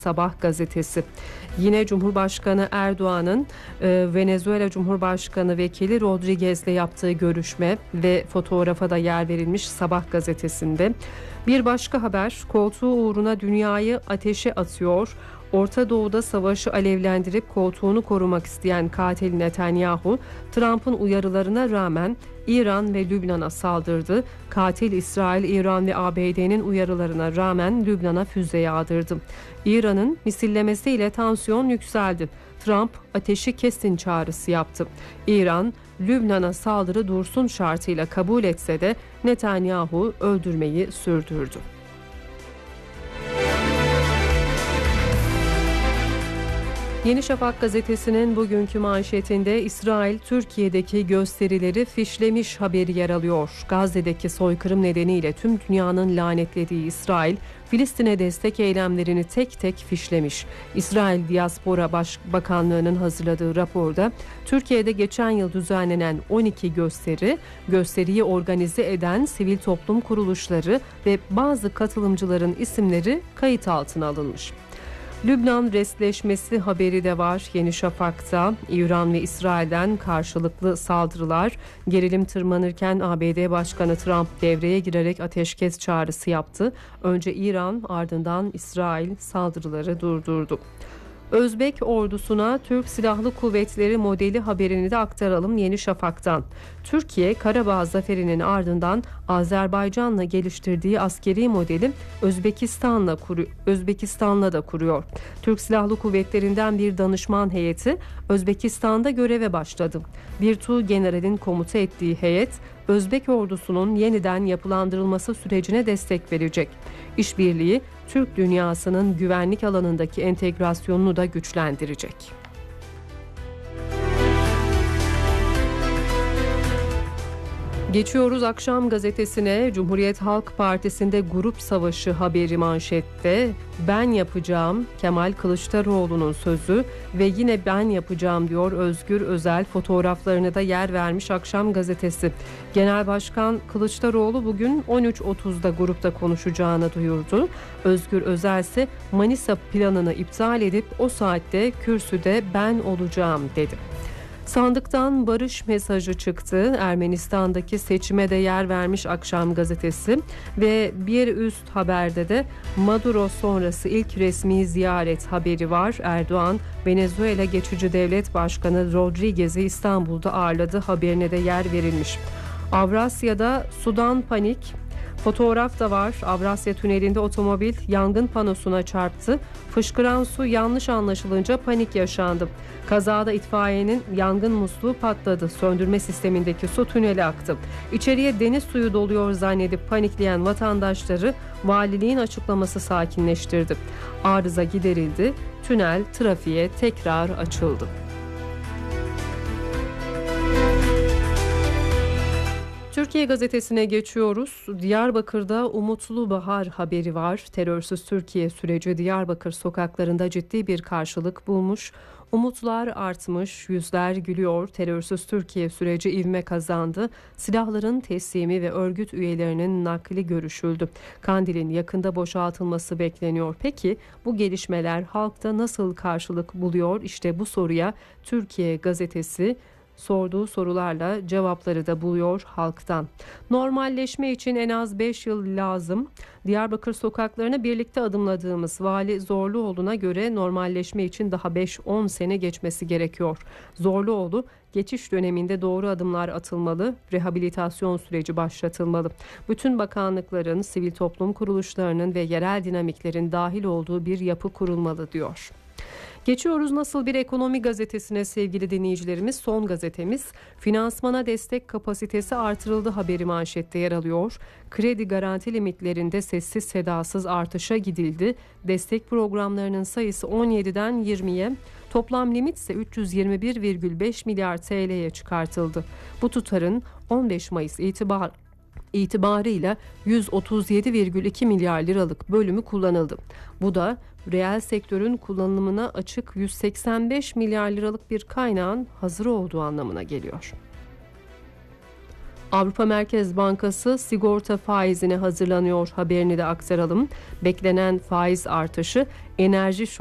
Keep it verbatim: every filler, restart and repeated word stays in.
Sabah gazetesi. Yine Cumhurbaşkanı Erdoğan'ın e, Venezuela Cumhurbaşkanı Vekili Rodriguez'le yaptığı görüşme ve fotoğrafa da yer verilmiş Sabah gazetesinde. Bir başka haber, koltuğu uğruna dünyayı ateşe atıyor. Orta Doğu'da savaşı alevlendirip koltuğunu korumak isteyen katil Netanyahu, Trump'ın uyarılarına rağmen İran ve Lübnan'a saldırdı. Katil İsrail, İran ve A B D'nin uyarılarına rağmen Lübnan'a füze yağdırdı. İran'ın misillemesiyle tansiyon yükseldi. Trump ateşi kesin çağrısı yaptı. İran, Lübnan'a saldırı dursun şartıyla kabul etse de Netanyahu öldürmeyi sürdürdü. Yeni Şafak gazetesinin bugünkü manşetinde İsrail Türkiye'deki gösterileri fişlemiş haberi yer alıyor. Gazze'deki soykırım nedeniyle tüm dünyanın lanetlediği İsrail, Filistin'e destek eylemlerini tek tek fişlemiş. İsrail Diaspora Başbakanlığı'nın hazırladığı raporda Türkiye'de geçen yıl düzenlenen on iki gösteri, gösteriyi organize eden sivil toplum kuruluşları ve bazı katılımcıların isimleri kayıt altına alınmış. Lübnan restleşmesi haberi de var Yeni Şafak'ta. İran ve İsrail'den karşılıklı saldırılar, gerilim tırmanırken A B D Başkanı Trump devreye girerek ateşkes çağrısı yaptı. Önce İran, ardından İsrail saldırıları durdurdu. Özbek ordusuna Türk Silahlı Kuvvetleri modeli haberini de aktaralım Yeni Şafak'tan. Türkiye, Karabağ zaferinin ardından Azerbaycan'la geliştirdiği askeri modeli Özbekistan'la kuru, Özbekistan'la da kuruyor. Türk Silahlı Kuvvetleri'nden bir danışman heyeti Özbekistan'da göreve başladı. Bir Tuğgeneral'in komuta ettiği heyet, Özbek ordusunun yeniden yapılandırılması sürecine destek verecek. İşbirliği, Türk dünyasının güvenlik alanındaki entegrasyonunu da güçlendirecek. Geçiyoruz Akşam gazetesine. Cumhuriyet Halk Partisi'nde grup savaşı haberi manşette. Ben yapacağım, Kemal Kılıçdaroğlu'nun sözü ve yine ben yapacağım diyor Özgür Özel, fotoğraflarına da yer vermiş Akşam gazetesi. Genel Başkan Kılıçdaroğlu bugün on üç otuzda grupta konuşacağını duyurdu. Özgür Özel ise Manisa planını iptal edip o saatte kürsüde ben olacağım dedi. Sandıktan barış mesajı çıktı. Ermenistan'daki seçime de yer vermiş Akşam gazetesi ve bir üst haberde de Maduro sonrası ilk resmi ziyaret haberi var. Erdoğan, Venezuela Geçici Devlet Başkanı Rodriguez'i İstanbul'da ağırladı haberine de yer verilmiş. Avrasya'da sudan panik. Fotoğraf da var. Avrasya Tüneli'nde otomobil yangın panosuna çarptı. Fışkıran su yanlış anlaşılınca panik yaşandı. Kazada itfaiyenin yangın musluğu patladı. Söndürme sistemindeki su tünele aktı. İçeriye deniz suyu doluyor zannedip panikleyen vatandaşları valiliğin açıklaması sakinleştirdi. Arıza giderildi. Tünel trafiğe tekrar açıldı. Türkiye gazetesine geçiyoruz. Diyarbakır'da umutlu bahar haberi var. Terörsüz Türkiye süreci Diyarbakır sokaklarında ciddi bir karşılık bulmuş. Umutlar artmış, yüzler gülüyor. Terörsüz Türkiye süreci ivme kazandı. Silahların teslimi ve örgüt üyelerinin nakli görüşüldü. Kandil'in yakında boşaltılması bekleniyor. Peki bu gelişmeler halkta nasıl karşılık buluyor? İşte bu soruya Türkiye gazetesi sorduğu sorularla cevapları da buluyor halktan. Normalleşme için en az beş yıl lazım. Diyarbakır sokaklarına birlikte adımladığımız Vali Zorluoğlu'na göre normalleşme için daha beş on sene geçmesi gerekiyor. Zorluoğlu, geçiş döneminde doğru adımlar atılmalı, rehabilitasyon süreci başlatılmalı. Bütün bakanlıkların, sivil toplum kuruluşlarının ve yerel dinamiklerin dahil olduğu bir yapı kurulmalı diyor. Geçiyoruz Nasıl Bir Ekonomi gazetesine sevgili dinleyicilerimiz. Son gazetemiz finansmana destek kapasitesi artırıldı haberi manşette yer alıyor. Kredi garanti limitlerinde sessiz sedasız artışa gidildi. Destek programlarının sayısı on yediden yirmiye, toplam limit ise üç yüz yirmi bir virgül beş milyar T L'ye çıkartıldı. Bu tutarın on beş Mayıs itibar itibarıyla yüz otuz yedi virgül iki milyar liralık bölümü kullanıldı. Bu da reel sektörün kullanımına açık yüz seksen beş milyar liralık bir kaynağın hazır olduğu anlamına geliyor. Avrupa Merkez Bankası sigorta faizine hazırlanıyor haberini de aktaralım. Beklenen faiz artışı enerji